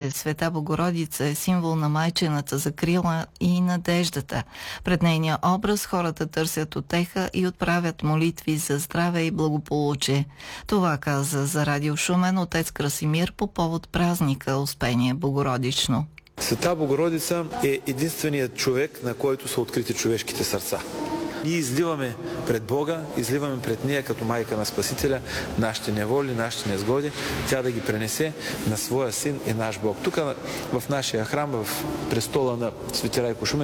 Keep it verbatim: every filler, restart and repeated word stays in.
че Света Богородица е символ на майчината закрила и надеждата. Пред нейния образ хората търсят утеха и отправят молитви за здраве и благополучие. Това каза за Радио Шумен отец Красимир по повод празника Успение Богородично. Света Богородица е единственият човек, на който са открити човешките сърца. Ние изливаме пред Бога, изливаме пред нея като майка на Спасителя нашите неволи, нашите незгоди, тя да ги пренесе на своя син и наш Бог. Тук в нашия храм, в престола на Свети Райко Шумен,